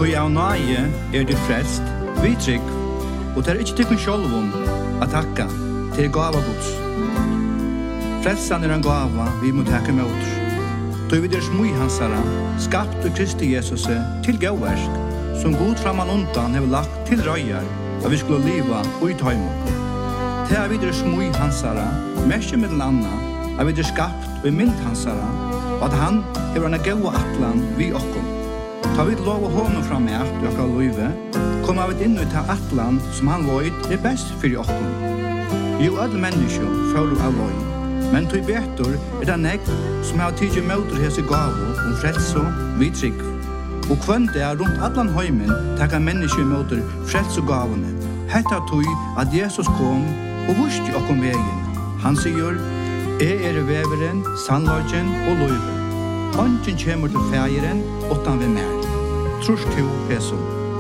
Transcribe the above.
Tøy av nøye det frelst, vi trygg, og det ikke tykken sjølvom å takka til gava Guds. Frelsan en gava vi må takke med oss. Tøy vi smui hansara, skapt og Kristi Jesus til gåversk, som god framan undan hever lagt til røyar, at vi skulle liva ui tøymon. Til er videre smui hansara, merke med den anna, at vi skapt og mynd hansara, og at han hever en gåa atlan vi okkom. Ta vi lov å håne fram med alt okka løyve, kommer vi inn ut av atlan som han loid best fyrir okkom. Jo alle mennesker føler av løy, men tog betur det negg som har tidlig møter hese gavo frelso vi trygg. Og kvann det rundt allan heimen takka mennesker møter frelso gavene. Hetta tog at Jesus kom og vusti okkom vegin. Han sier, veveren, sannløgjen og løyven. Ongen kjemur til fægeren utan vi mer. Trus tu, Jesus.